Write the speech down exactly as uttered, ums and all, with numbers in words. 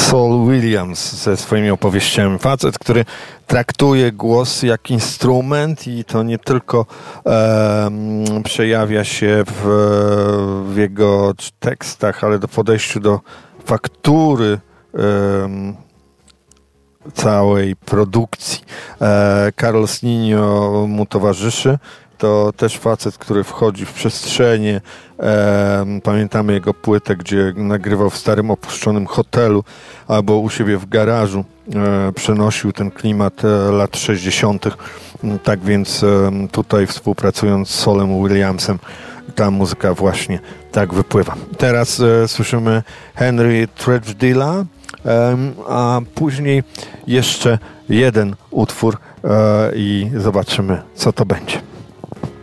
Saul Williams ze swoimi opowieściami. Facet, który traktuje głos jak instrument i to nie tylko e, przejawia się w, w jego tekstach, ale do podejściu do faktury e, całej produkcji. E, Carlos Nino mu towarzyszy. To też facet, który wchodzi w przestrzenie. E, pamiętamy jego płytę, gdzie nagrywał w starym opuszczonym hotelu albo u siebie w garażu. E, przenosił ten klimat e, lat sześćdziesiątych. Tak więc e, tutaj współpracując z Saulem Williamsem, ta muzyka właśnie tak wypływa. Teraz e, słyszymy Henry Tredgedilla, e, a później jeszcze jeden utwór e, i zobaczymy, co to będzie.